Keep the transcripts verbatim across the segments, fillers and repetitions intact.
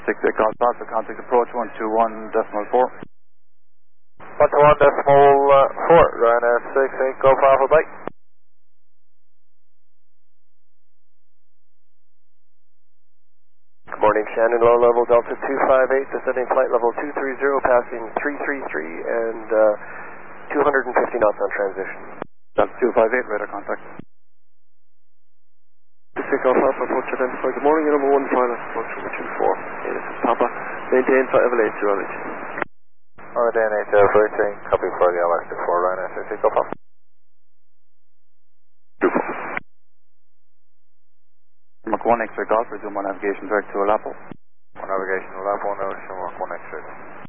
six eight Golf Alpha, contact approach one two one decimal four. one two one decimal four, Ryanair six eight Golf Alpha, bye. Good morning, Shannon, low level Delta two five eight, descending flight level two three zero, passing three three three and uh, two hundred fifty knots on transition. Delta two five eight, radar contact. six eight Golf Alpha, approach identified. Good morning, number one, final approach number two four. Okay, this is Papa. Maintain five level eight zero H. Alright, N H L thirteen, copy for the L R two four, Ryanair six eight Golf Alpha. two four. Mark one X-ray Golf, resume one navigation direct to Alapo. One navigation to Alapo, now resume Mark one X-ray.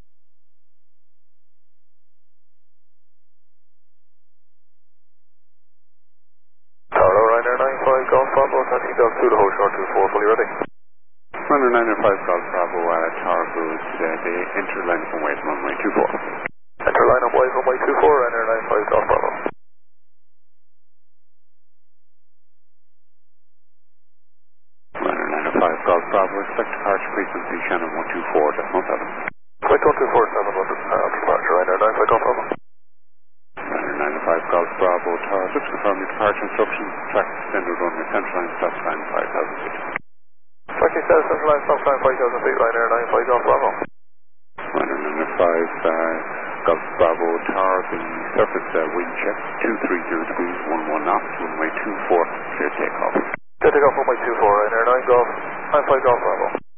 Hello, Ryanair nine five Golf Bravo, taxi Delta two to hold short two four, fully ready. Ryanair nine five Golf Bravo, uh, tower goes, uh, the enter line from way runway two four. Enter line up way runway two four, Ryanair nine five Golf Bravo. five Golf Bravo, expect departure frequency Shannon one two four decimal seven. Quite one two four seven, uh, departure, Ryanair nine five Golf Bravo. Ryanair nine five Golf Bravo, tower, just confirm your departure instructions, track extended runway central line, stop line five thousand feet. Track extended central line, stop line five thousand feet, Ryanair nine five Golf Bravo. Ryanair nine five uh, Golf Bravo, tower, the surface uh, wind check, two three zero degrees, one one knots, runway two four, clear takeoff. Clear takeoff runway two four, Ryanair nine Golf, nine five Golf Bravo.